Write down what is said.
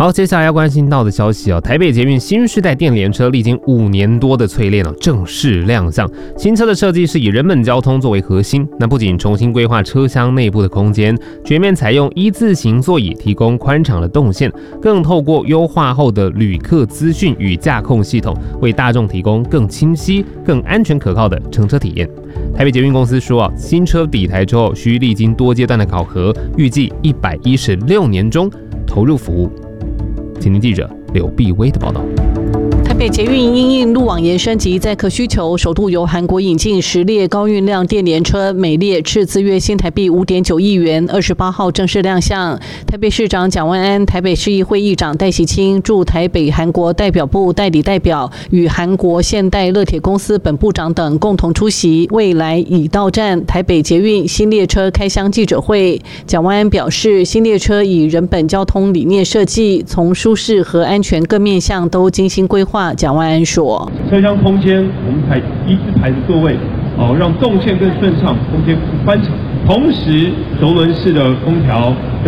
好，接下来要关心到的消息台北捷运新世代电联车历经5年多的淬炼正式亮相。新车的设计是以人本交通作为核心，那不仅重新规划车厢内部的空间，全面采用一字形座椅，提供宽敞的动线，更透过优化后的旅客资讯与驾控系统，为大众提供更清晰、更安全可靠的乘车体验。台北捷运公司说新车抵台之后需历经多阶段的考核，预计116年中投入服务。请听记者刘碧威的报道。 台北捷运因应路网延伸及载客需求，首度由韩国引进10列高运量电联车，每列斥资约新台币5.9亿元，28号正式亮相。台北市长蒋万安、台北市议会议长戴喜清驻台北韩国代表部代理代表与韩国现代乐铁公司本部长等共同出席未来已到站台北捷运新列车开箱记者会。蒋万安表示，新列车以人本交通理念设计，从舒适和安全各面向都精心规划。蒋万安说：“ 车厢空间我们采一字排的座位，让动线更顺畅，空间宽敞。同时，轴轮式的空调